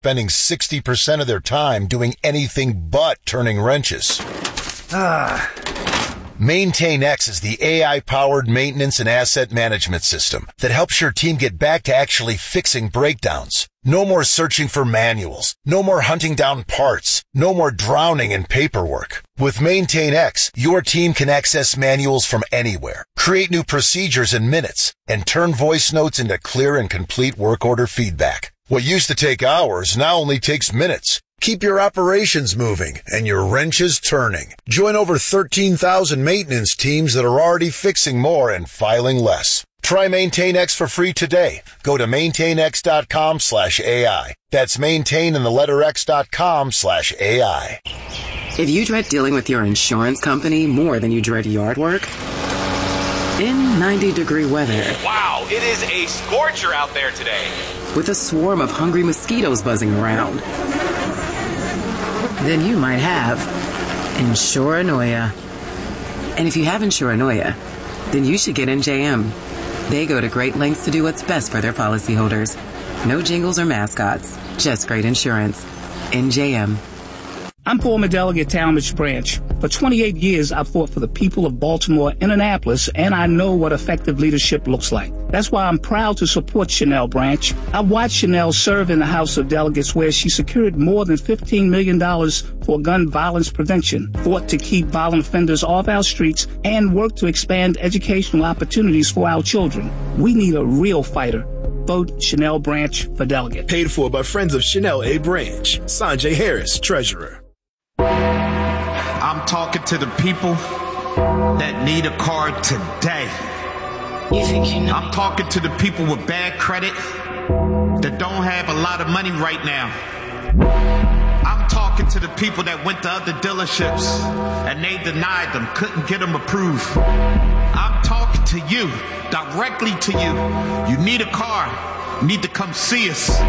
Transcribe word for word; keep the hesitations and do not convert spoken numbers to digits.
spending sixty percent of their time doing anything but turning wrenches. Ah. MaintainX is the A I-powered maintenance and asset management system that helps your team get back to actually fixing breakdowns. No more searching for manuals. No more hunting down parts. No more drowning in paperwork. With MaintainX, your team can access manuals from anywhere, create new procedures in minutes, and turn voice notes into clear and complete work order feedback. What used to take hours now only takes minutes. Keep your operations moving and your wrenches turning. Join over thirteen thousand maintenance teams that are already fixing more and filing less. Try MaintainX for free today. Go to maintainx.com slash AI. That's maintain in the letter X dot com slash AI. If you dread dealing with your insurance company more than you dread yard work, in ninety degree weather. Wow, it is a scorcher out there today. With a swarm of hungry mosquitoes buzzing around. Then you might have Insuranoia. And if you have Insuranoia, then you should get N J M. They go to great lengths to do what's best for their policyholders. No jingles or mascots, just great insurance. N J M. I'm former delegate Talmadge Branch. For twenty-eight years, I've fought for the people of Baltimore and Annapolis, and I know what effective leadership looks like. That's why I'm proud to support Chanel Branch. I've watched Chanel serve in the House of Delegates, where she secured more than fifteen million dollars for gun violence prevention, fought to keep violent offenders off our streets, and worked to expand educational opportunities for our children. We need a real fighter. Vote Chanel Branch for delegate. Paid for by friends of Chanel A. Branch. Sanjay Harris, Treasurer. I'm talking to the people that need a car today. You think you know? I'm talking to the people with bad credit that don't have a lot of money right now. I'm talking to the people that went to other dealerships and they denied them, couldn't get them approved. I'm talking to you, directly to you. You need a car, you need to come see us.